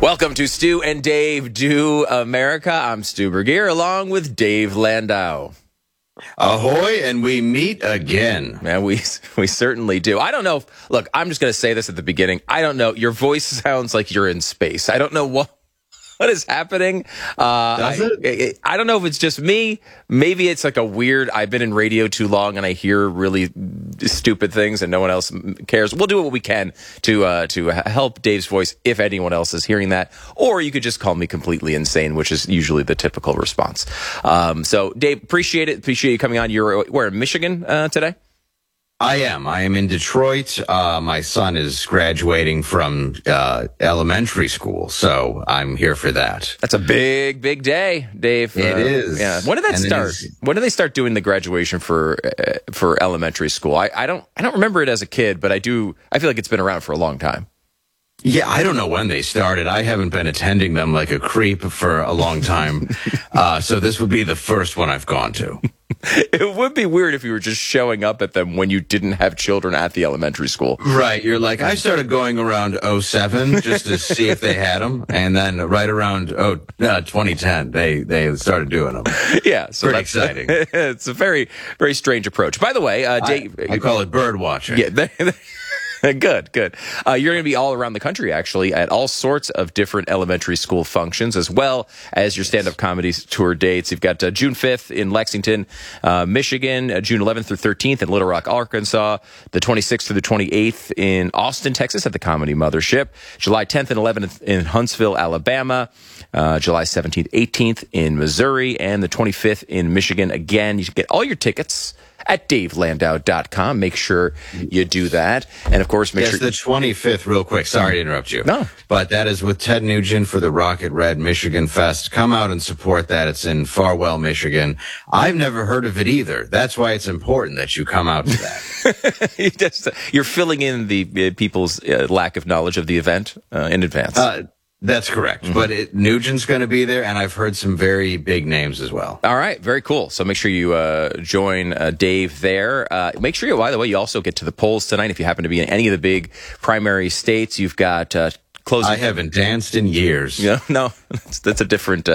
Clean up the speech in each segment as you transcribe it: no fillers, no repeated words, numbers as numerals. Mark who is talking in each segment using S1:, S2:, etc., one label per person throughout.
S1: Welcome to Stu and Dave Do America. I'm Stu Bergier along with Dave Landau.
S2: Ahoy, and we meet again.
S1: Man, we certainly do. I don't know. Look, I'm just going to say this at the beginning. I don't know. Your voice sounds like you're in space. I don't know what is happening.
S2: Does it?
S1: I don't know if it's just me. Maybe it's like a weird, I've been in radio too long and I hear really stupid things and no one else cares. We'll do what we can to help Dave's voice if anyone else is hearing that. Or you could just call me completely insane, which is usually the typical response. So, Dave, appreciate it. Appreciate you coming on. You're where, in Michigan today?
S2: I am in Detroit. My son is graduating from elementary school, so I'm here for that.
S1: That's a big day, Dave.
S2: It is.
S1: Yeah. When did that start? When did they start doing the graduation for elementary school? I don't remember it as a kid, but I do. I feel like it's been around for a long time.
S2: Yeah, I don't know when they started. I haven't been attending them like a creep for a long time. So this would be the first one I've gone to.
S1: It would be weird if you were just showing up at them when you didn't have children at the elementary school.
S2: Right. You're like, I started going around 2007 just to see if they had them. And then right around 2010, they started doing them.
S1: Yeah. So
S2: pretty exciting.
S1: It's a very, very strange approach. By the way, Dave,
S2: I call it bird watching.
S1: Yeah. Good. You're going to be all around the country, actually, at all sorts of different elementary school functions, as well as your stand-up comedy tour dates. You've got June 5th in Lexington, Michigan, June 11th through 13th in Little Rock, Arkansas, the 26th through the 28th in Austin, Texas at the Comedy Mothership, July 10th and 11th in Huntsville, Alabama, July 17th, 18th in Missouri, and the 25th in Michigan. Again, you can get all your tickets at davelandau.com. Make sure you do that. And, of course, make sure...
S2: the 25th, real quick. Sorry to interrupt you.
S1: No.
S2: But that is with Ted Nugent for the Rocket Red Michigan Fest. Come out and support that. It's in Farwell, Michigan. I've never heard of it either. That's why it's important that you come out to that.
S1: You're filling in the people's lack of knowledge of the event in advance.
S2: That's correct. Mm-hmm. But Nugent's going to be there, and I've heard some very big names as well.
S1: All right. Very cool. So make sure you join Dave there. Make sure, by the way, you also get to the polls tonight. If you happen to be in any of the big primary states, you've got closing.
S2: I haven't danced in years.
S1: No, that's a different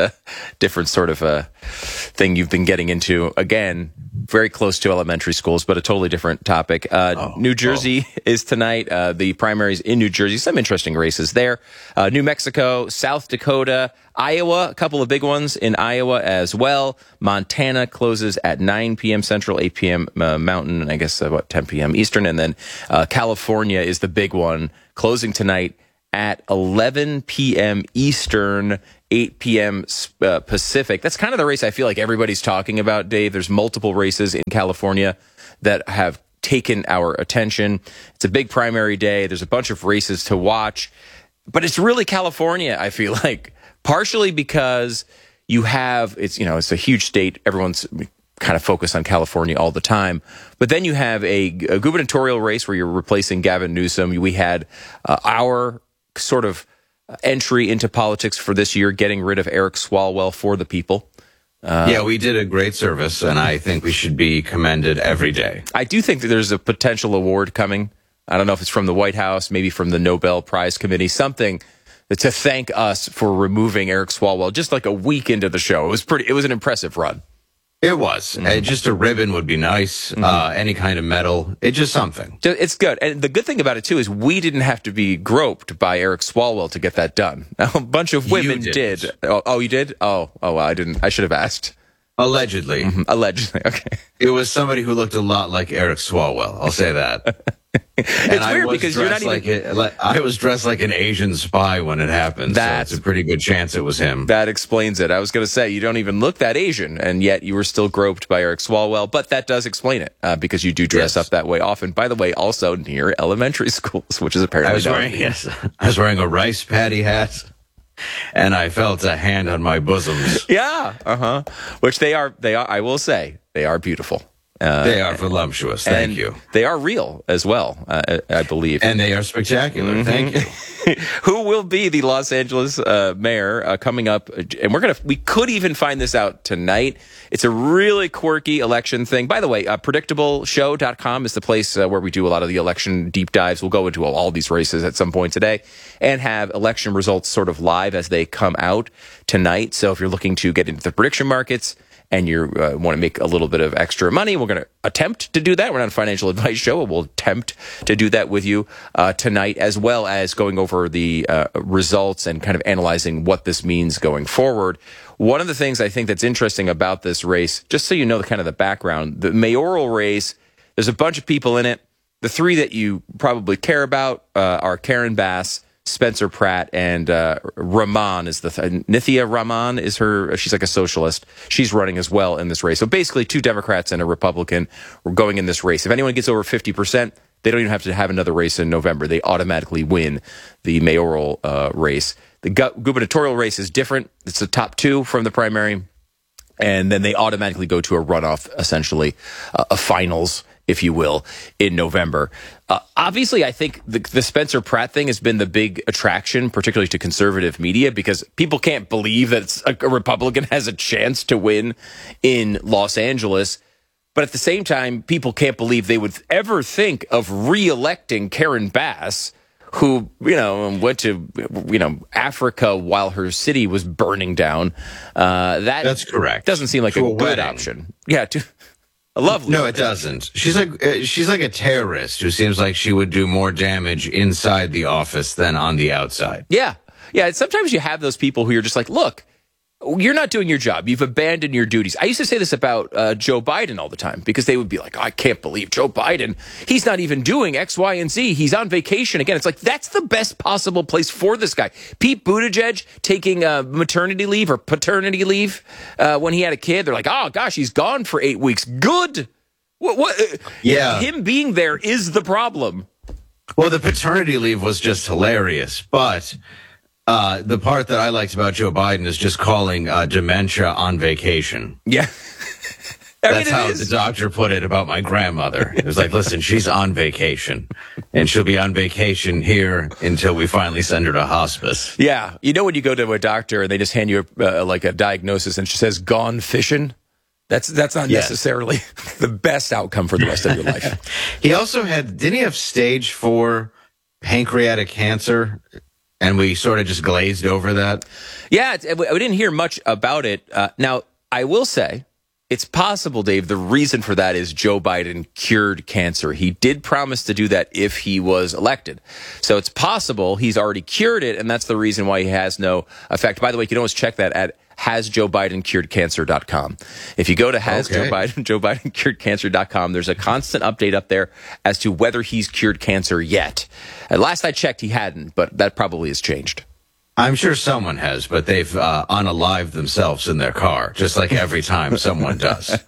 S1: sort of thing you've been getting into. Again, very close to elementary schools, but a totally different topic. New Jersey is tonight. The primaries in New Jersey, some interesting races there. New Mexico, South Dakota, Iowa, a couple of big ones in Iowa as well. Montana closes at 9 p.m. Central, 8 p.m. Mountain, and I guess 10 p.m. Eastern. And then California is the big one, closing tonight at 11 p.m. Eastern, 8 p.m. Pacific. That's kind of the race I feel like everybody's talking about, Dave. There's multiple races in California that have taken our attention. It's a big primary day. There's a bunch of races to watch. But it's really California, I feel like, partially because you have, it's a huge state. Everyone's kind of focused on California all the time. But then you have a gubernatorial race where you're replacing Gavin Newsom. We had our sort of entry into politics for this year, getting rid of Eric Swalwell for the people.
S2: Yeah, we did a great service, and I think we should be commended every day.
S1: I do think that there's a potential award coming. I don't know if it's from the White House, maybe from the Nobel Prize Committee, something to thank us for removing Eric Swalwell just like a week into the show. It was an impressive run.
S2: It was. Mm-hmm. Just a ribbon would be nice. Mm-hmm. Any kind of medal. It's just something.
S1: It's good. And the good thing about it, too, is we didn't have to be groped by Eric Swalwell to get that done. A bunch of women did. Oh, you did? Oh, I didn't. I should have asked.
S2: Allegedly.
S1: Mm-hmm. Allegedly. Okay.
S2: It was somebody who looked a lot like Eric Swalwell. I'll say that.
S1: It's weird because you're not even...
S2: I was dressed like an Asian spy when it happened, so it's a pretty good chance it was him.
S1: That explains it. I was going to say, you don't even look that Asian, and yet you were still groped by Eric Swalwell, but that does explain it, because you do dress up that way often. By the way, also near elementary schools, which is apparently...
S2: I was wearing a rice paddy hat, and I felt a hand on my bosoms.
S1: Yeah, which they are, I will say, they are beautiful.
S2: They are voluptuous. Thank you.
S1: They are real as well, I believe.
S2: And they are spectacular. Thank you.
S1: Who will be the Los Angeles mayor coming up? And we could even find this out tonight. It's a really quirky election thing. By the way, predictableshow.com is the place where we do a lot of the election deep dives. We'll go into all these races at some point today and have election results sort of live as they come out tonight. So if you're looking to get into the prediction markets and you want to make a little bit of extra money, we're going to attempt to do that. We're not a financial advice show. We'll attempt to do that with you tonight, as well as going over the results and kind of analyzing what this means going forward. One of the things I think that's interesting about this race, just so you know kind of the background, the mayoral race, there's a bunch of people in it. The three that you probably care about are Karen Bass, Spencer Pratt, and Rahman is Nithya Rahman is her. She's like a socialist. She's running as well in this race. So basically, two Democrats and a Republican were going in this race. If anyone gets over 50%, they don't even have to have another race in November. They automatically win the mayoral race. The gubernatorial race is different. It's the top two from the primary, and then they automatically go to a runoff, essentially a finals, if you will, in November. Obviously, I think the Spencer Pratt thing has been the big attraction, particularly to conservative media, because people can't believe that a Republican has a chance to win in Los Angeles. But at the same time, people can't believe they would ever think of re-electing Karen Bass, who, went to, Africa while her city was burning down.
S2: That's correct.
S1: Doesn't seem like a good option. Yeah, lovely.
S2: No, it doesn't. She's like a terrorist who seems like she would do more damage inside the office than on the outside.
S1: Yeah. Sometimes you have those people who you're just like, look, you're not doing your job. You've abandoned your duties. I used to say this about Joe Biden all the time, because they would be like, I can't believe Joe Biden. He's not even doing X, Y, and Z. He's on vacation again. It's like, that's the best possible place for this guy. Pete Buttigieg taking maternity leave or paternity leave when he had a kid. They're like, oh, gosh, he's gone for 8 weeks. Good. What?
S2: Yeah.
S1: Him being there is the problem.
S2: Well, the paternity leave was just hilarious, but the part that I liked about Joe Biden is just calling dementia on vacation.
S1: Yeah.
S2: That's how the doctor put it about my grandmother. It was like, listen, she's on vacation, and she'll be on vacation here until we finally send her to hospice.
S1: Yeah. When you go to a doctor and they just hand you like a diagnosis and she says, gone fishing, that's not necessarily the best outcome for the rest of your life.
S2: He also didn't he have stage 4 pancreatic cancer? And we sort of just glazed over that.
S1: Yeah, we didn't hear much about it. Now, I will say, it's possible, Dave, the reason for that is Joe Biden cured cancer. He did promise to do that if he was elected. So it's possible he's already cured it, and that's the reason why he has no effect. By the way, you can always check that at hasjoebidencuredcancer.com. If you go to joebidencuredcancer.com, there's a constant update up there as to whether he's cured cancer yet. And last I checked, he hadn't, but that probably has changed.
S2: I'm sure someone has, but they've unalived themselves in their car, just like every time someone does.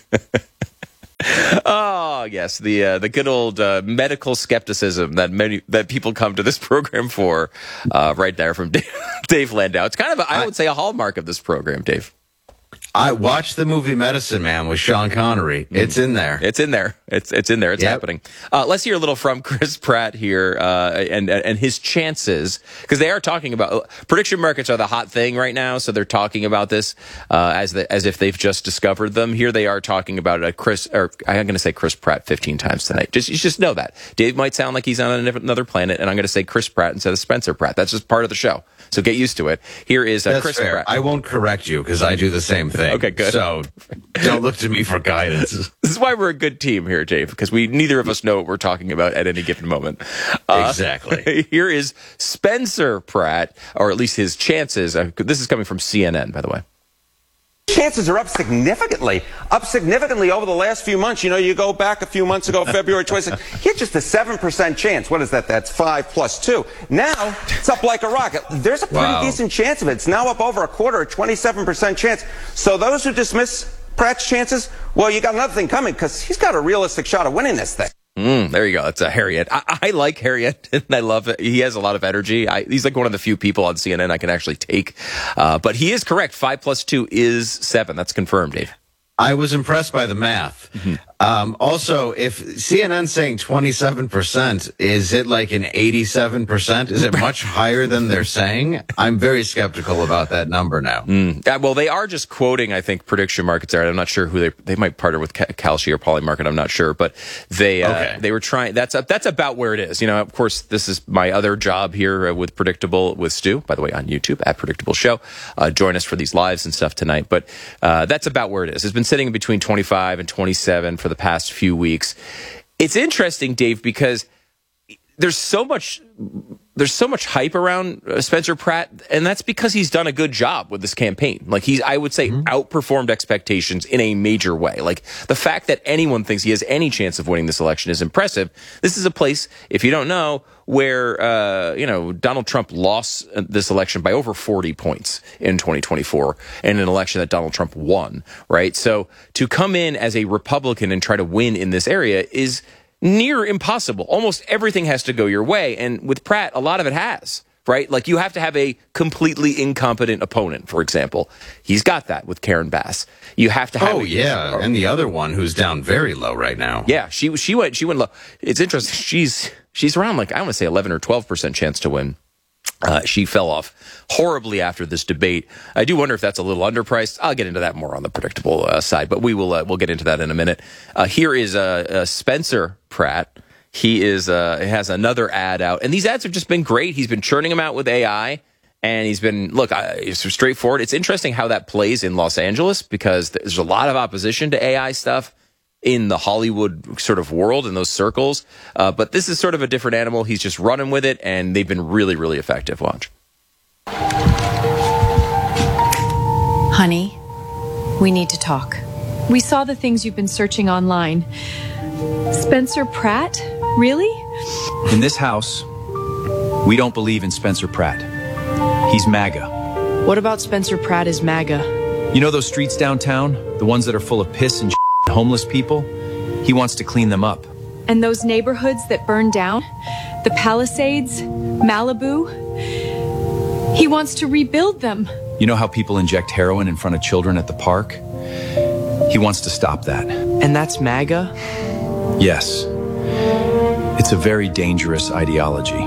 S1: Oh, yes, the good old medical skepticism that people come to this program for, right there from Dave Landau. It's kind of, I would say, a hallmark of this program, Dave.
S2: I watched the movie Medicine Man with Sean Connery. It's in there.
S1: It's in there. It's in there. It's happening. Let's hear a little from Chris Pratt here and his chances, because they are talking about prediction markets are the hot thing right now. So they're talking about this as if they've just discovered them. Here they are talking about I'm going to say Chris Pratt 15 times tonight. You just know that Dave might sound like he's on another planet, and I'm going to say Chris Pratt instead of Spencer Pratt. That's just part of the show. So get used to it. Here is Chris Pratt.
S2: I won't correct you because I do the same thing.
S1: Okay, good.
S2: So don't look to me for guidance.
S1: This is why we're a good team here, Dave, because neither of us know what we're talking about at any given moment.
S2: Exactly.
S1: Here is Spencer Pratt, or at least his chances. This is coming from CNN, by the way.
S3: Chances are up significantly over the last few months. You go back a few months ago, February 26th, he had just a 7% chance. What is that? That's 5 plus 2. Now, it's up like a rocket. There's a pretty decent chance of it. It's now up over a quarter, a 27% chance. So those who dismiss Pratt's chances, well, you got another thing coming, because he's got a realistic shot of winning this thing.
S1: There you go. That's Harriet. I like Harriet, and I love it. He has a lot of energy. He's like one of the few people on CNN I can actually take. But he is correct. 5 plus 2 is 7. That's confirmed, Dave.
S2: I was impressed by the math. Also, if CNN's saying 27%, is it like an 87%? Is it much higher than they're saying? I'm very skeptical about that number now.
S1: Well, they are just quoting, I think, prediction markets there. I'm not sure who they might partner with, Kalshi or Polymarket. I'm not sure, but they were trying. That's about where it is. Of course, this is my other job here with Predictable with Stu. By the way, on YouTube at Predictable Show. Join us for these lives and stuff tonight. But that's about where it is. It's been sitting between 25 and 27 for the past few weeks. It's interesting, Dave, because there's so much hype around Spencer Pratt, and that's because he's done a good job with this campaign. Like, I would say, outperformed expectations in a major way. Like, the fact that anyone thinks he has any chance of winning this election is impressive. This is a place, if you don't know, where Donald Trump lost this election by over 40 points in 2024 in an election that Donald Trump won, right? So to come in as a Republican and try to win in this area is near impossible. Almost everything has to go your way. And with Pratt, a lot of it has, right? Like, you have to have a completely incompetent opponent, for example. He's got that with Karen Bass. You have to have...
S2: Oh, yeah. And the other one who's down very low right now.
S1: Yeah, she went low. It's interesting. She's around, like, I want to say 11 or 12% chance to win. She fell off horribly after this debate. I do wonder if that's a little underpriced. I'll get into that more on the Predictable side, but we'll get into that in a minute. Here is Spencer Pratt. He has another ad out, and these ads have just been great. He's been churning them out with AI, and he's been it's straightforward. It's interesting how that plays in Los Angeles because there's a lot of opposition to AI stuff in the Hollywood sort of world, in those circles. But this is sort of a different animal. He's just running with it, and they've been really, really effective. Watch.
S4: Honey, we need to talk. We saw the things you've been searching online. Spencer Pratt? Really?
S5: In this house, we don't believe in Spencer Pratt. He's MAGA.
S4: What about Spencer Pratt is MAGA?
S5: You know those streets downtown? The ones that are full of piss and homeless people? He wants to clean them up.
S4: And those neighborhoods that burned down? The Palisades? Malibu? He wants to rebuild them.
S5: You know how people inject heroin in front of children at the park? He wants to stop that.
S6: And that's MAGA?
S5: Yes. It's a very dangerous ideology.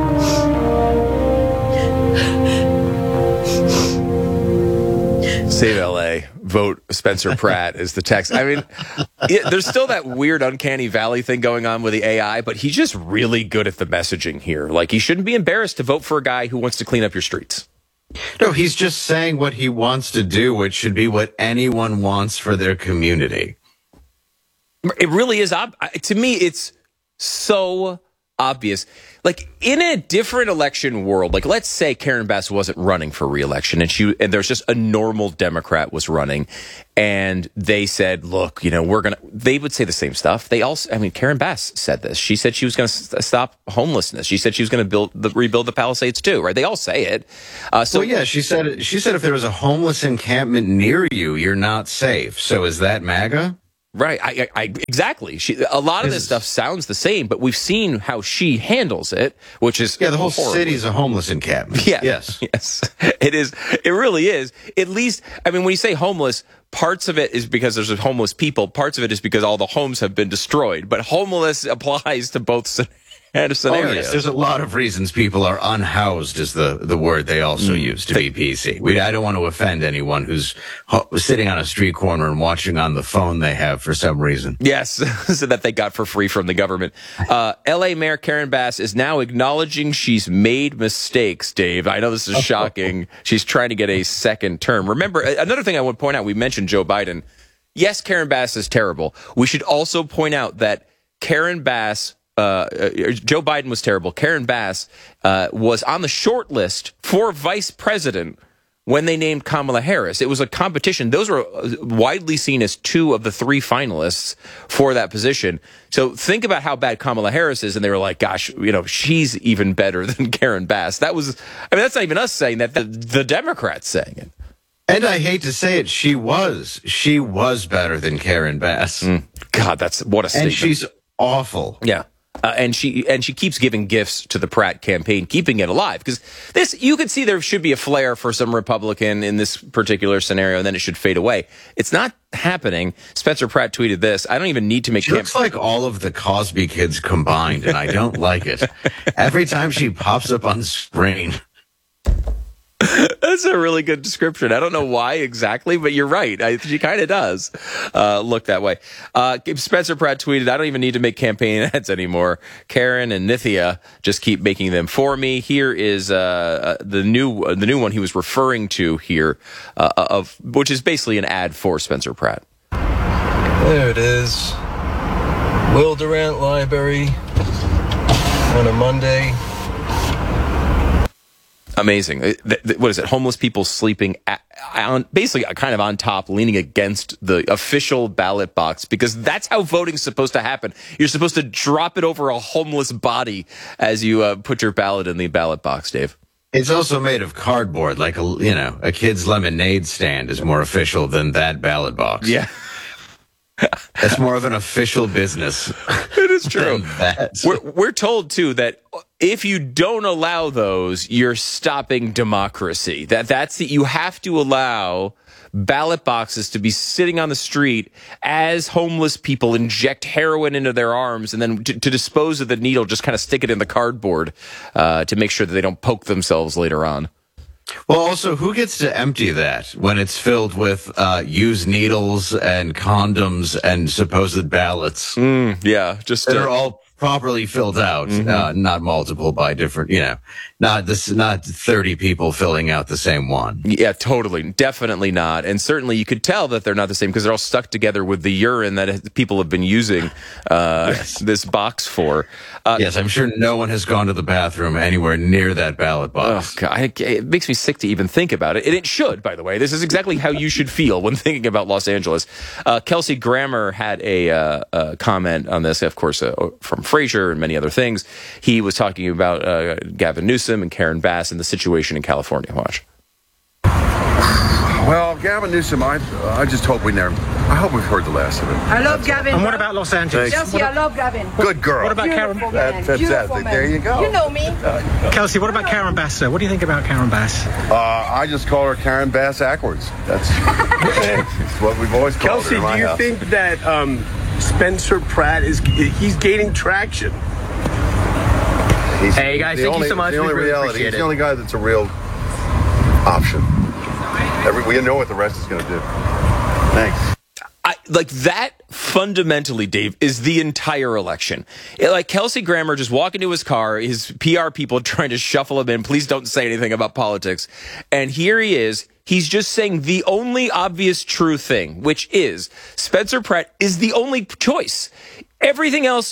S1: Save LA, vote Spencer Pratt is the text. I mean, there's still that weird uncanny valley thing going on with the AI, but he's just really good at the messaging here. Like, he shouldn't be embarrassed to vote for a guy who wants to clean up your streets.
S2: No, he's just saying what he wants to do, which should be what anyone wants for their community.
S1: It really is. To me, it's so obvious. Like, in a different election world, like, let's say Karen Bass wasn't running for re-election and there's just a normal Democrat was running, and they said, look, they would say the same stuff. Karen Bass said this. She said she was going to stop homelessness. She said she was going to rebuild the Palisades too, right? They all say it.
S2: She said if there was a homeless encampment near you, you're not safe. So is that MAGA?
S1: Right. Exactly. A lot of this stuff sounds the same, but we've seen how she handles it, which is
S2: the whole city's a homeless encampment.
S1: Yeah.
S2: Yes.
S1: It is. It really is. At least, when you say homeless, parts of it is because there's homeless people. Parts of it is because all the homes have been destroyed. But homeless applies to both scenarios.
S2: Oh, yes. There's a lot of reasons people are unhoused is the word they also use to be PC. I don't want to offend anyone who's sitting on a street corner and watching on the phone they have for some reason.
S1: Yes, so that they got for free from the government. L.A. Mayor Karen Bass is now acknowledging she's made mistakes, Dave. I know this is shocking. She's trying to get a second term. Remember, another thing I would point out, we mentioned Joe Biden. Yes, Karen Bass is terrible. We should also point out that Karen Bass... Joe Biden was terrible. Karen Bass was on the short list for vice president when they named Kamala Harris. It was a competition. Those were widely seen as two of the three finalists for that position. So think about how bad Kamala Harris is, and they were like, gosh, she's even better than Karen Bass. That's not even us saying that. The Democrats saying it.
S2: And I hate to say it, she was better than Karen Bass.
S1: God, what a statement.
S2: And she's awful.
S1: Yeah. And she keeps giving gifts to the Pratt campaign, keeping it alive. Because this, you could see there should be a flair for some Republican in this particular scenario, and then it should fade away. It's not happening. Spencer Pratt tweeted this. I don't even need to make.
S2: She looks like all of the Cosby kids combined, and I don't like it. Every time she pops up on screen.
S1: That's a really good description. I don't know why exactly, but you're right. She kind of does look that way. Spencer Pratt tweeted, I don't even need to make campaign ads anymore. Karen and Nithya just keep making them for me. Here is the new one he was referring to here, which is basically an ad for Spencer Pratt.
S6: There it is. Will Durant Library on a Monday.
S1: Amazing. What is it? Homeless people sleeping basically kind of on top, leaning against the official ballot box, because that's how voting's supposed to happen. You're supposed to drop it over a homeless body as you put your ballot in the ballot box, Dave.
S2: It's also made of cardboard, like a kid's lemonade stand is more official than that ballot box.
S1: Yeah.
S2: That's more of an official business.
S1: It is true. We're told, too, that if you don't allow those, you're stopping democracy. You have to allow ballot boxes to be sitting on the street as homeless people inject heroin into their arms, and then to dispose of the needle, just kind of stick it in the cardboard to make sure that they don't poke themselves later on.
S2: Well, also, who gets to empty that when it's filled with used needles and condoms and supposed ballots?
S1: Yeah, just
S2: they're all properly filled out, not multiple by different, not 30 people filling out the same one.
S1: Yeah, totally. Definitely not. And certainly you could tell that they're not the same because they're all stuck together with the urine that people have been using this box for.
S2: Yes, I'm sure no one has gone to the bathroom anywhere near that ballot box.
S1: Oh, God, it makes me sick to even think about it. And it should, by the way. This is exactly how you should feel when thinking about Los Angeles. Kelsey Grammer had a comment on this, of course, from Frasier and many other things. He was talking about Gavin Newsom and Karen Bass and the situation in California. Watch.
S7: Well, Gavin Newsom, I just hope I hope we've heard the last of it.
S8: I love Gavin.
S9: And what about Los Angeles?
S8: Chelsea, I love Gavin.
S7: Good girl.
S9: What about Karen?
S7: Fantastic. There you go.
S8: You know me.
S9: Kelsey, what about Karen Bass, sir? What do you think about Karen Bass?
S7: I just call her Karen Bass Ackwards. That's what we've always called her in my house.
S10: Kelsey, do you think that Spencer Pratt he's gaining traction?
S9: Hey guys, thank you so much.
S7: The only reality, he's the only guy that's a real option. We know what the rest is going to do. Thanks.
S1: Like that fundamentally, Dave, is the entire election. Like Kelsey Grammer just walking to his car, his PR people trying to shuffle him in. Please don't say anything about politics. And here he is. He's just saying the only obvious true thing, which is Spencer Pratt is the only choice. Everything else,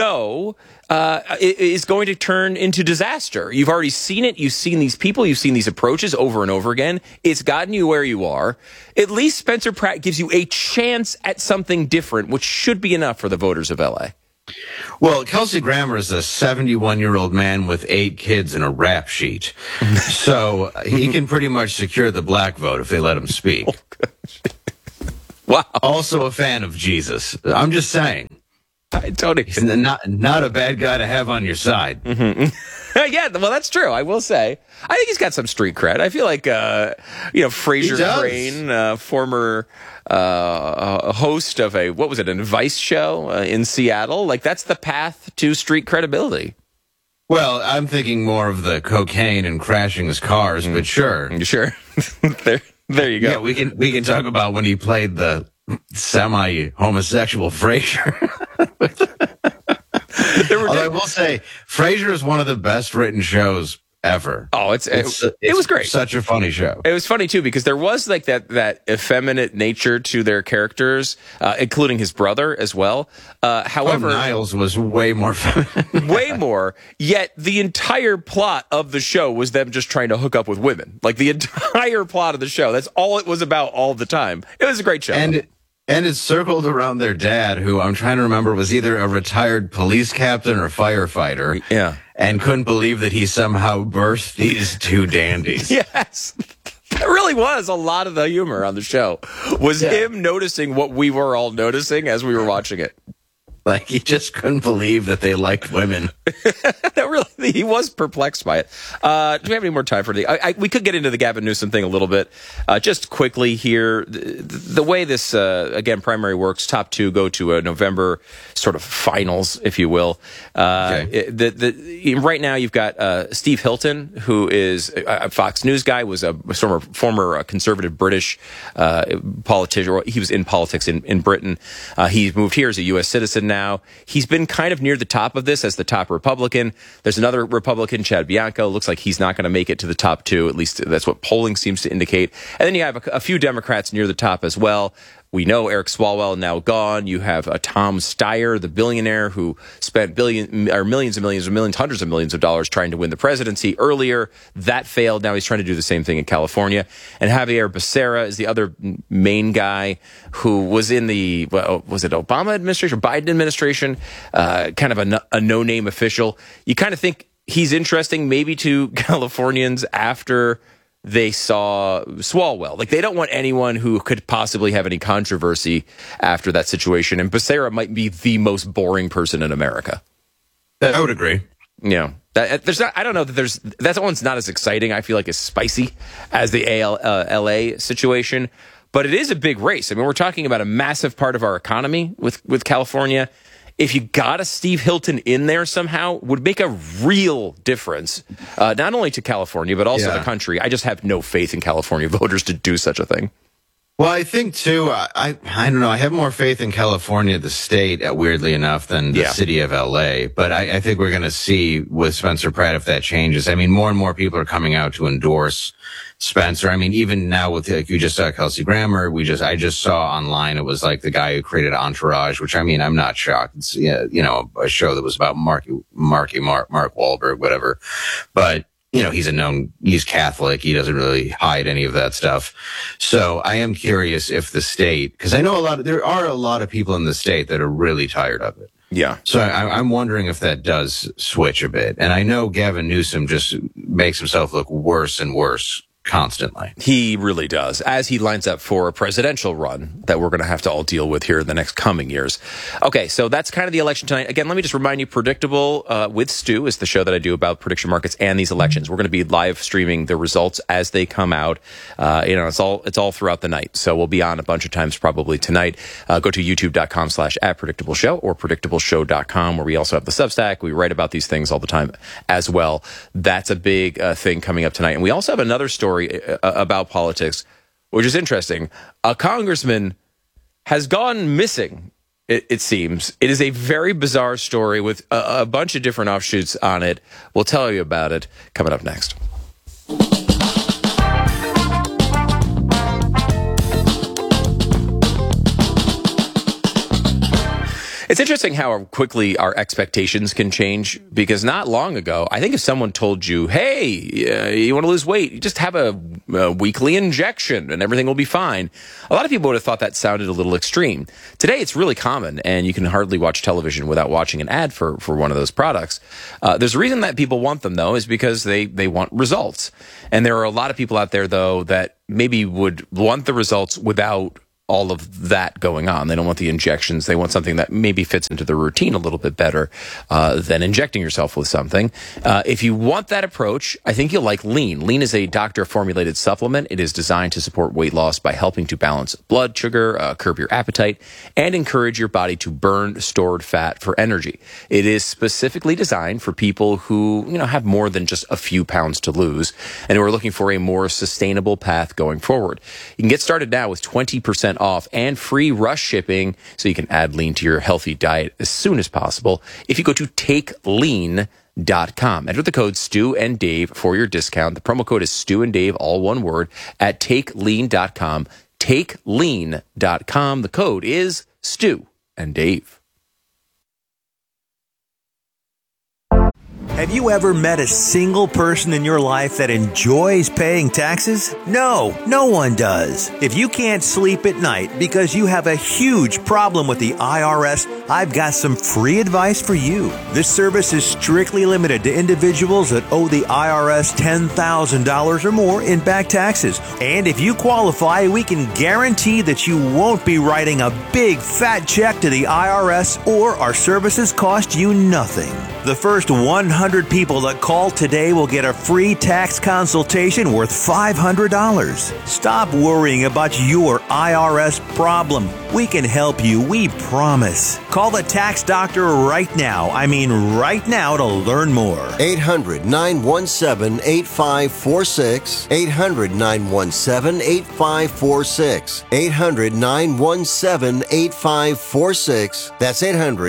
S1: is going to turn into disaster. You've already seen it. You've seen these people. You've seen these approaches over and over again. It's gotten you where you are. At least Spencer Pratt gives you a chance at something different, which should be enough for the voters of L.A.
S2: Well, Kelsey Grammer is a 71-year-old man with 8 kids and a rap sheet. So he can pretty much secure the black vote if they let him speak.
S1: Wow.
S2: Also a fan of Jesus. I'm just saying.
S1: Tony.
S2: He's not a bad guy to have on your side.
S1: Mm-hmm. Yeah, well, that's true. I will say. I think he's got some street cred. I feel like, Frasier Crane, former host of a Vice show in Seattle. Like, that's the path to street credibility.
S2: Well, I'm thinking more of the cocaine and crashing his cars, but sure.
S1: Sure. There you go.
S2: Yeah, we can talk about when he played the semi-homosexual Frasier. Although I will say, Frasier is one of the best written shows ever.
S1: Oh, it was great.
S2: Such a funny show.
S1: It was funny too because there was like that effeminate nature to their characters, including his brother as well. However,
S2: Niles was way more feminine.
S1: Way more. Yet the entire plot of the show was them just trying to hook up with women. Like the entire plot of the show. That's all it was about all the time. It was a great show.
S2: And it circled around their dad, who I'm trying to remember was either a retired police captain or firefighter.
S1: Yeah.
S2: And couldn't believe that he somehow birthed these 2 dandies.
S1: Yes. It really was a lot of the humor on the show. Was him noticing what we were all noticing as we were watching it.
S2: Like, he just couldn't believe that they liked women.
S1: No, really, he was perplexed by it. Do we have any more time for we could get into the Gavin Newsom thing a little bit. Just quickly here, the way this, again, primary works, top two go to a November sort of finals, if you will. Okay. Right now, you've got Steve Hilton, who is a Fox News guy, was a former conservative British politician. He was in politics in Britain. He moved here as a U.S. citizen now. He's been kind of near the top of this as the top Republican. There's another Republican, Chad Bianco. Looks like he's not going to make it to the top two. At least that's what polling seems to indicate. And then you have a few Democrats near the top as well. We know Eric Swalwell now gone. You have Tom Steyer, the billionaire who spent millions and millions, hundreds of millions of dollars trying to win the presidency earlier. That failed. Now he's trying to do the same thing in California. And Javier Becerra is the other main guy who was in the, was it Obama administration or Biden administration? Kind of a no-name official. You kind of think he's interesting maybe to Californians after they saw Swalwell. Like, they don't want anyone who could possibly have any controversy after that situation. And Becerra might be the most boring person in America.
S2: I would agree.
S1: Yeah. I don't know that one's not as exciting, I feel like, as spicy as the LA situation. But it is a big race. I mean, we're talking about a massive part of our economy with California. If you got a Steve Hilton in there somehow, would make a real difference, not only to California, but also the country. I just have no faith in California voters to do such a thing.
S2: Well, I think, too, I don't know, I have more faith in California, the state, weirdly enough, than the city of L.A., but I think we're going to see with Spencer Pratt if that changes. I mean, more and more people are coming out to endorse Spencer. I mean, even now with, like, you just saw Kelsey Grammer, I just saw online, it was like the guy who created Entourage, which, I mean, I'm not shocked. It's, a show that was about Mark Wahlberg, whatever. But, he's Catholic. He doesn't really hide any of that stuff. So I am curious if the state, because I know there are a lot of people in the state that are really tired of it.
S1: Yeah.
S2: So I'm wondering if that does switch a bit. And I know Gavin Newsom just makes himself look worse and worse constantly.
S1: He really does, as he lines up for a presidential run that we're going to have to all deal with here in the next coming years. Okay, so that's kind of the election tonight. Again, let me just remind you, Predictable with Stu is the show that I do about prediction markets and these elections. We're going to be live streaming the results as they come out. It's all throughout the night. So we'll be on a bunch of times probably tonight. Go to youtube.com/@predictableshow or predictableshow.com, where we also have the Substack. We write about these things all the time as well. That's a big thing coming up tonight. And we also have another story about politics, which is interesting. A congressman has gone missing, it seems. It is a very bizarre story with a bunch of different offshoots on it. We'll tell you about it coming up next. It's interesting how quickly our expectations can change, because not long ago, I think if someone told you, hey, you want to lose weight, you just have a weekly injection and everything will be fine. A lot of people would have thought that sounded a little extreme. Today, it's really common, and you can hardly watch television without watching an ad for one of those products. There's a reason that people want them, though, is because they want results. And there are a lot of people out there, though, that maybe would want the results without all of that going on. They don't want the injections. They want something that maybe fits into the routine a little bit better than injecting yourself with something. If you want that approach, I think you'll like Lean. Lean is a doctor-formulated supplement. It is designed to support weight loss by helping to balance blood sugar, curb your appetite, and encourage your body to burn stored fat for energy. It is specifically designed for people who, have more than just a few pounds to lose and who are looking for a more sustainable path going forward. You can get started now with 20% off and free rush shipping, so you can add Lean to your healthy diet as soon as possible if you go to TakeLean.com. Enter the code Stu and Dave for your discount. The promo code is Stu and Dave, all one word, at TakeLean.com. TakeLean.com. The code is Stu and Dave.
S8: Have you ever met a single person in your life that enjoys paying taxes? No, no one does. If you can't sleep at night because you have a huge problem with the IRS, I've got some free advice for you. This service is strictly limited to individuals that owe the IRS $10,000 or more in back taxes. And if you qualify, we can guarantee that you won't be writing a big fat check to the IRS, or our services cost you nothing. The first 100 people that call today will get a free tax consultation worth $500. Stop worrying about your IRS problem. We can help you, we promise. Call the tax doctor right now. I mean right now, to learn more.
S11: 800-917-8546. 800-917-8546. 800-917-8546. That's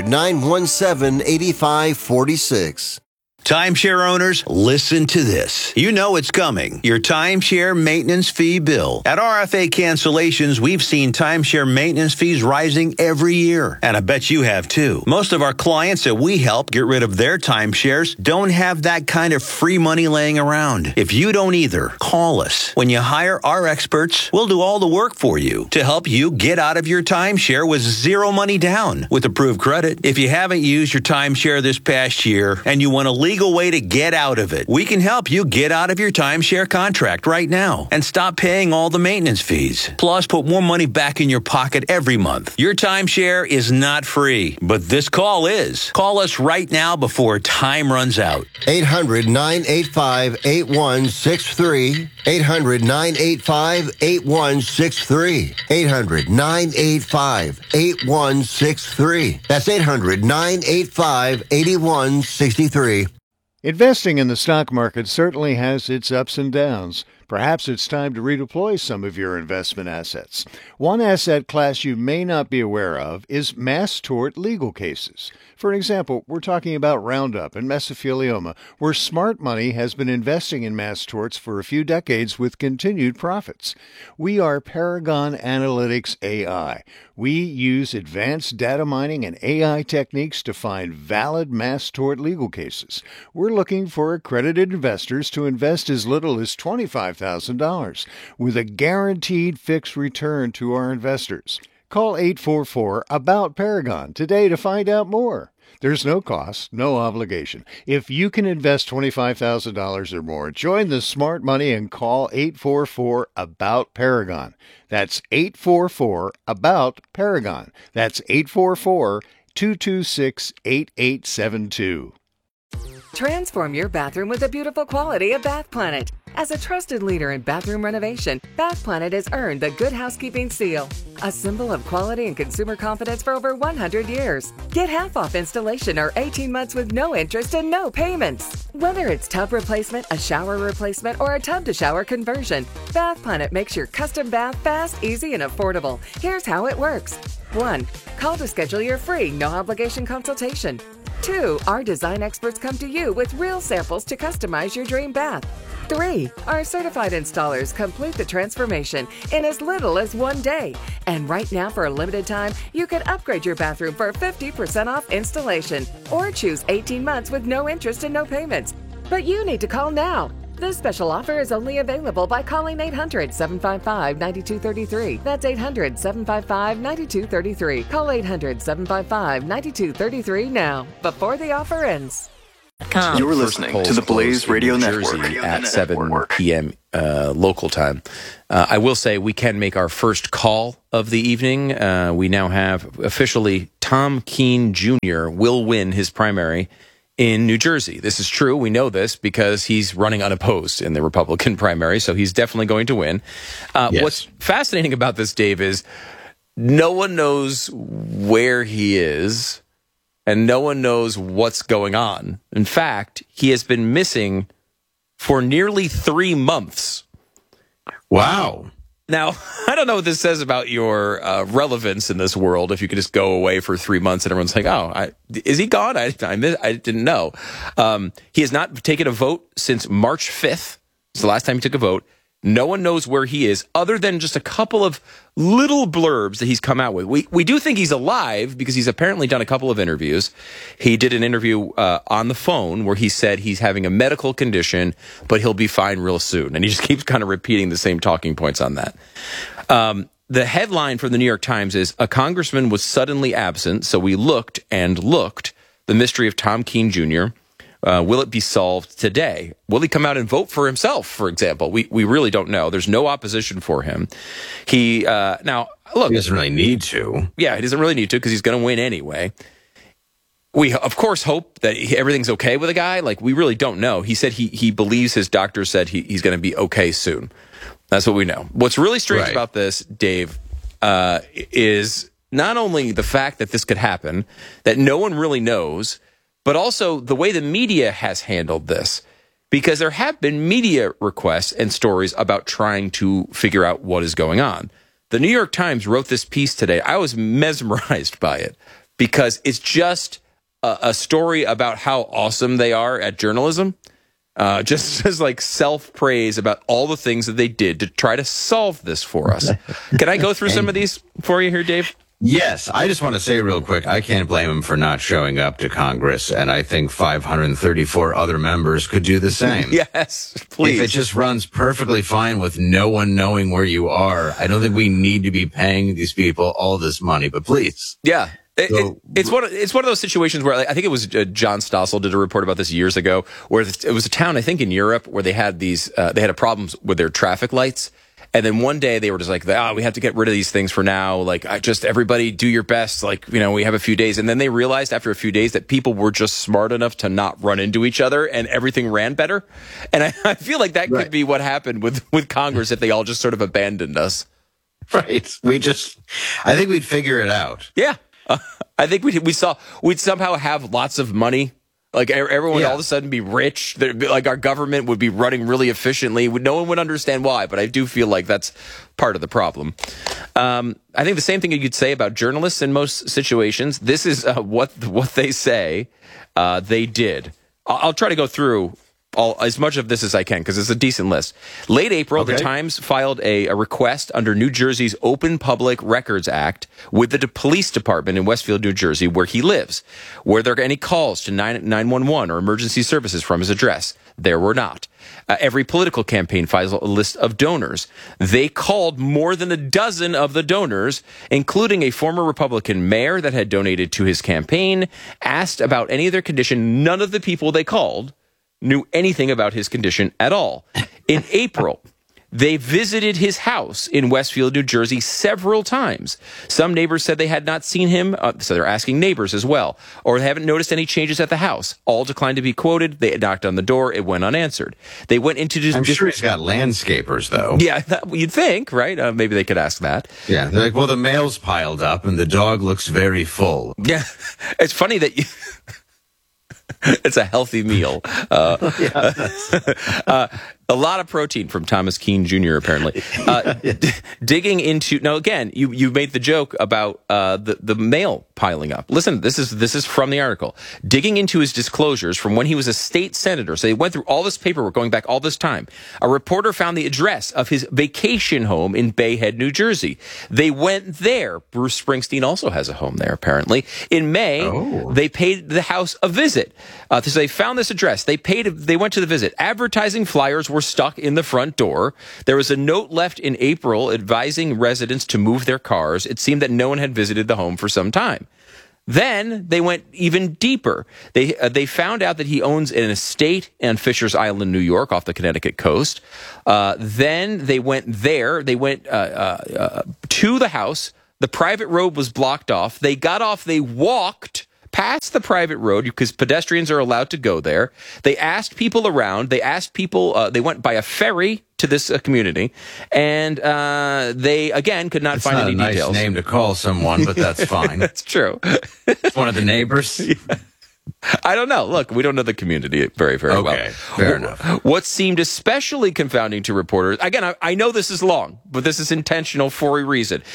S11: 800-917-8546.
S12: Timeshare owners, listen to this. You know it's coming. Your timeshare maintenance fee bill. At RFA Cancellations, we've seen timeshare maintenance fees rising every year. And I bet you have too. Most of our clients that we help get rid of their timeshares don't have that kind of free money laying around. If you don't either, call us. When you hire our experts, we'll do all the work for you to help you get out of your timeshare with zero money down with approved credit. If you haven't used your timeshare this past year and you want to legal way to get out of it, we can help you get out of your timeshare contract right now and stop paying all the maintenance fees. Plus, put more money back in your pocket every month. Your timeshare is not free, but this call is. Call us right now before time runs out.
S11: 800-985-8163. 800-985-8163. 800-985-8163. That's 800-985-8163.
S13: Investing in the stock market certainly has its ups and downs. Perhaps it's time to redeploy some of your investment assets. One asset class you may not be aware of is mass tort legal cases. For example, we're talking about Roundup and mesothelioma, where smart money has been investing in mass torts for a few decades with continued profits. We are Paragon Analytics AI. We use advanced data mining and AI techniques to find valid mass tort legal cases. We're looking for accredited investors to invest as little as $25,000 with a guaranteed fixed return to our investors. Call 844-ABOUT-PARAGON today to find out more. There's no cost, no obligation. If you can invest $25,000 or more, join the smart money and call 844-ABOUT-PARAGON. That's 844-ABOUT-PARAGON. That's 844-226-8872.
S14: Transform your bathroom with the beautiful quality of Bath Planet. As a trusted leader in bathroom renovation, Bath Planet has earned the Good Housekeeping seal, a symbol of quality and consumer confidence for over 100 years. Get half off installation or 18 months with no interest and no payments. Whether it's tub replacement, a shower replacement, or a tub-to-shower conversion, Bath Planet makes your custom bath fast, easy, and affordable. Here's how it works. 1. Call to schedule your free, no-obligation consultation. 2. Our design experts come to you with real samples to customize your dream bath. 3. Our certified installers complete the transformation in as little as 1 day. And right now, for a limited time, you can upgrade your bathroom for 50% off installation or choose 18 months with no interest and no payments. But you need to call now. This special offer is only available by calling 800-755-9233. That's 800-755-9233. Call 800-755-9233 now, before the offer ends.
S15: You're listening to the Blaze Radio Network
S1: at 7 p.m. Local time. I will say we can make our first call of the evening. We now have officially Tom Keene Jr. will win his primary in New Jersey. This is true. We know this because he's running unopposed in the Republican primary, so he's definitely going to win. Yes. What's fascinating about this, Dave, is no one knows where he is, and no one knows what's going on. In fact, he has been missing for nearly 3 months.
S2: Wow.
S1: Now, I don't know what this says about your relevance in this world if you could just go away for 3 months and everyone's like, oh, is he gone? I didn't know. He has not taken a vote since March 5th. It's the last time he took a vote. No one knows where he is other than just a couple of little blurbs that he's come out with. We do think he's alive because he's apparently done a couple of interviews. He did an interview on the phone where he said he's having a medical condition, but he'll be fine real soon. And he just keeps kind of repeating the same talking points on that. The headline from the New York Times is, "A congressman was suddenly absent, so we looked and looked. The mystery of Tom Keene Jr. Will it be solved today? Will he come out and vote for himself, for example? We really don't know. There's no opposition for him. Now, look.
S2: He doesn't really need to.
S1: Yeah, he doesn't really need to because he's going to win anyway. We, of course, hope that everything's okay with the guy. Like, we really don't know. He said he believes his doctor said he's going to be okay soon. That's what we know. What's really strange about this, Dave, is not only the fact that this could happen, that no one really knows, but also the way the media has handled this, because there have been media requests and stories about trying to figure out what is going on. The New York Times wrote this piece today. I was mesmerized by it because it's just a story about how awesome they are at journalism. Just as like self-praise about all the things that they did to try to solve this for us. Can I go through some of these for you here, Dave?
S2: Yes, I just want to say real quick, I can't blame him for not showing up to Congress, and I think 534 other members could do the same.
S1: Yes, please.
S2: If it just runs perfectly fine with no one knowing where you are, I don't think we need to be paying these people all this money, but please.
S1: Yeah. It's one of those situations where I think it was John Stossel did a report about this years ago, where it was a town, I think in Europe, where they had a problems with their traffic lights. And then one day they were just like, we have to get rid of these things for now. Like, everybody do your best. Like, we have a few days. And then they realized after a few days that people were just smart enough to not run into each other and everything ran better. And I feel like that could be what happened with Congress if they all just sort of abandoned us.
S2: Right. I think we'd figure it out.
S1: Yeah. I think we'd somehow have lots of money. Like everyone would all of a sudden be rich. Like our government would be running really efficiently. No one would understand why, but I do feel like that's part of the problem. I think the same thing you'd say about journalists in most situations. This is what they say they did. I'll try to go through as much of this as I can because it's a decent list. Late April, The Times filed a request under New Jersey's Open Public Records Act with the police department in Westfield, New Jersey, where he lives. Were there any calls to 911 or emergency services from his address? There were not. Every political campaign files a list of donors. They called more than a dozen of the donors, including a former Republican mayor that had donated to his campaign, asked about any of their condition. None of the people they called knew anything about his condition at all. In April, they visited his house in Westfield, New Jersey several times. Some neighbors said they had not seen him, so they're asking neighbors as well, or they haven't noticed any changes at the house. All declined to be quoted. They knocked on the door. It went unanswered. They went into...
S2: I'm sure he's got landscapers, though.
S1: Yeah, you'd think, right? Maybe they could ask that.
S2: Yeah, they're like, well, the mail's piled up and the dog looks very full.
S1: Yeah, it's funny that you... It's a healthy meal. A lot of protein from Thomas Keene Jr., apparently. Digging into... Now, again, you made the joke about the mail piling up. Listen, this is from the article. Digging into his disclosures from when he was a state senator. So they went through all this paperwork going back all this time. A reporter found the address of his vacation home in Bay Head, New Jersey. They went there. Bruce Springsteen also has a home there, apparently. In May, they paid the house a visit. So they found this address. They went to the visit. Advertising flyers were stuck in the front door. There was a note left in April advising residents to move their cars. It seemed that no one had visited the home for some time. Then they went even deeper. They found out that he owns an estate on Fisher's Island, New York, off the Connecticut coast. Then they went there. They went to the house. The private road was blocked off. They got off. They walked past the private road because pedestrians are allowed to go there. They asked people around. They asked people. They went by a ferry to this community, and they again could not find any details.
S2: It's not a nice name to call someone, but that's fine.
S1: That's true.
S2: It's one of the neighbors.
S1: I don't know. Look, we don't know the community very, very well.
S2: Okay, fair enough.
S1: What seemed especially confounding to reporters, again, I know this is long, but this is intentional for a reason.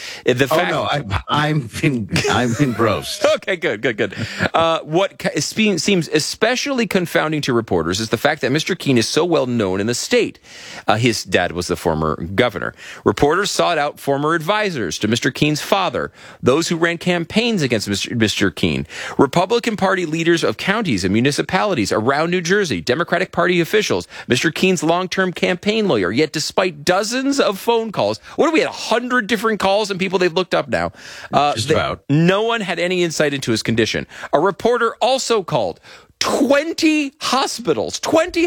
S2: I'm engrossed.
S1: Okay, good. What seems especially confounding to reporters is the fact that Mr. Keene is so well known in the state. His dad was the former governor. Reporters sought out former advisors to Mr. Keene's father, those who ran campaigns against Mr. Keene, Republican Party leaders of counties and municipalities around New Jersey, Democratic Party officials, Mr. Keene's long-term campaign lawyer. Yet despite dozens of phone calls, what do we had 100 different calls and people they've looked up now? No one had any insight into his condition. A reporter also called 20 hospitals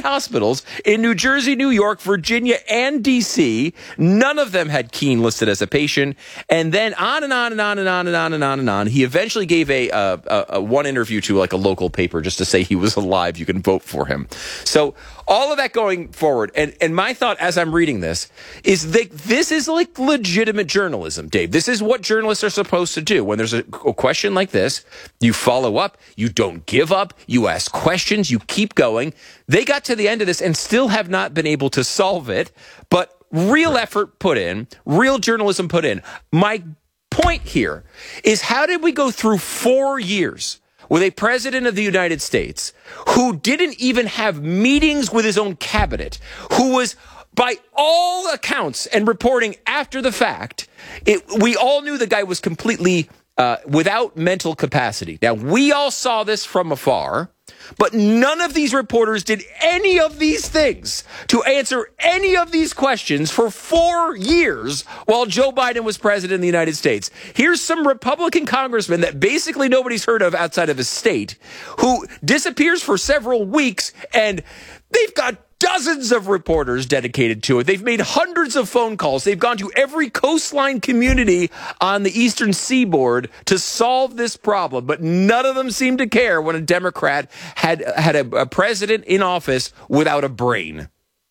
S1: in New Jersey, New York, Virginia, and D.C. None of them had Keene listed as a patient. And then on and on and on and on and on and on and on. He eventually gave a one interview to like a local paper just to say he was alive. You can vote for him. So all of that going forward. And my thought as I'm reading this is that this is like legitimate journalism, Dave. This is what journalists are supposed to do. When there's a question like this, you follow up, you don't give up, you ask questions, you keep going. They got to the end of this and still have not been able to solve it, but real effort put in, real journalism put in. My point here is, how did we go through 4 years with a president of the United States who didn't even have meetings with his own cabinet, who was, by all accounts and reporting after the fact, we all knew the guy was completely without mental capacity. Now, we all saw this from afar, but none of these reporters did any of these things to answer any of these questions for 4 years while Joe Biden was president of the United States. Here's some Republican congressman that basically nobody's heard of outside of his state who disappears for several weeks, and they've got dozens of reporters dedicated to it. They've made hundreds of phone calls. They've gone to every coastline community on the eastern seaboard to solve this problem, but none of them seem to care when a Democrat had a president in office without a brain.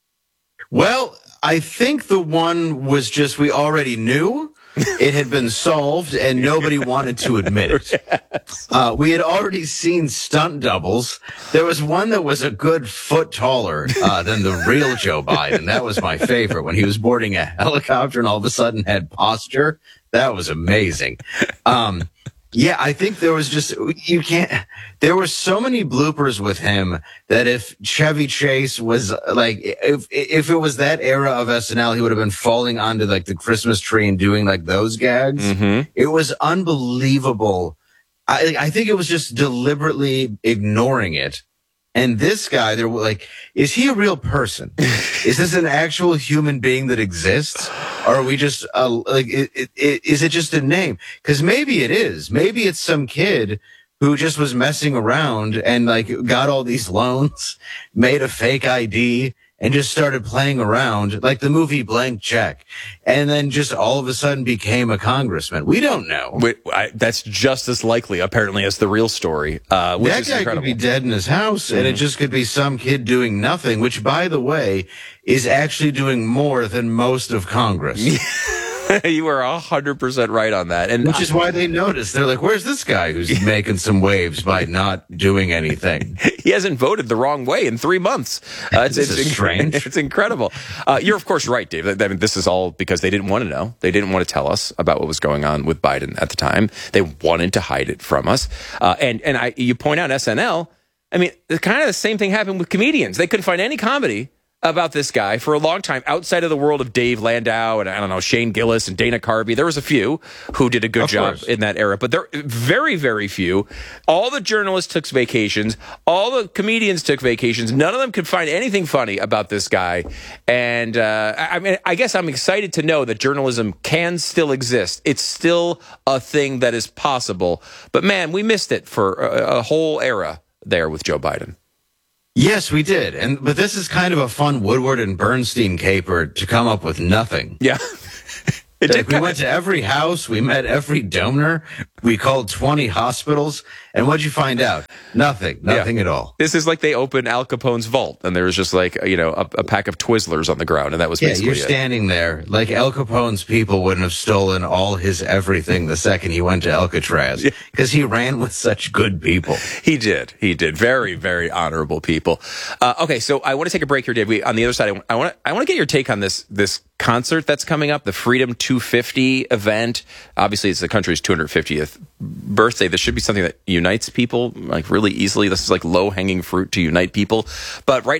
S2: Well, I think the one was just we already knew. It had been solved, and nobody wanted to admit it. Yes. We had already seen stunt doubles. There was one that was a good foot taller than the real Joe Biden. That was my favorite, when he was boarding a helicopter and all of a sudden had posture. That was amazing. Yeah, I think there was just, there were so many bloopers with him that if Chevy Chase was like, if it was that era of SNL, he would have been falling onto like the Christmas tree and doing like those gags. Mm-hmm. It was unbelievable. I think it was just deliberately ignoring it. And this guy, they're like, is he a real person? Is this an actual human being that exists? Or are we just, is it just a name? Because maybe it is. Maybe it's some kid who just was messing around and like got all these loans, made a fake ID, and just started playing around like the movie Blank Check, and then just all of a sudden became a congressman. We don't know.
S1: That's just as likely, apparently, as the real story. Which
S2: that
S1: is
S2: guy
S1: incredible.
S2: Could be dead in his house, and it just could be some kid doing nothing, which, by the way, is actually doing more than most of Congress.
S1: You are 100% right on that. And
S2: which is why they noticed. They're like, where's this guy who's making some waves by not doing anything?
S1: He hasn't voted the wrong way in 3 months. It's strange. It's incredible. You're, of course, right, Dave. I mean, this is all because they didn't want to know. They didn't want to tell us about what was going on with Biden at the time. They wanted to hide it from us. You point out SNL. I mean, kind of the same thing happened with comedians. They couldn't find any comedy about this guy for a long time outside of the world of Dave Landau and, I don't know, Shane Gillis and Dana Carvey. There was a few who did a good job in that era, but there are very, very few. All the journalists took vacations. All the comedians took vacations. None of them could find anything funny about this guy. And I guess I'm excited to know that journalism can still exist. It's still a thing that is possible. But, man, we missed it for a whole era there with Joe Biden.
S2: Yes, we did. But this is kind of a fun Woodward and Bernstein caper to come up with nothing.
S1: Yeah.
S2: We went to every house. We met every donor. We called 20 hospitals, and what'd you find out? Nothing at all.
S1: This is like they opened Al Capone's vault, and there was just like, a pack of Twizzlers on the ground, and that was basically
S2: you're standing there like Al Capone's people wouldn't have stolen all his everything the second he went to Alcatraz, because he ran with such good people.
S1: He did. Very, very honorable people. Okay, so I want to take a break here, Dave. On the other side, I want to get your take on this concert that's coming up, the Freedom 250 event. Obviously, it's the country's 250th birthday. This should be something that unites people like really easily. This is like low-hanging fruit to unite people. But right